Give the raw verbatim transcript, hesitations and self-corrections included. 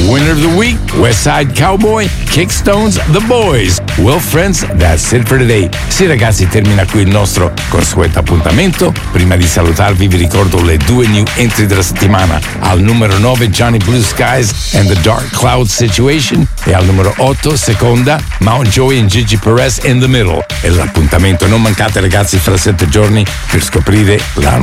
Winner of the Week, West Side Cowboy, Kickstones, The Boys. Well friends, that's it for today. Sì ragazzi, termina qui il nostro consueto appuntamento. Prima di salutarvi vi ricordo le due new entry della settimana. Al numero nove Johnny Blue Skies and the Dark Cloud Situation, e al numero otto seconda Mount Joy and Gigi Perez in the Middle. E l'appuntamento non mancate ragazzi fra sette giorni per scoprire la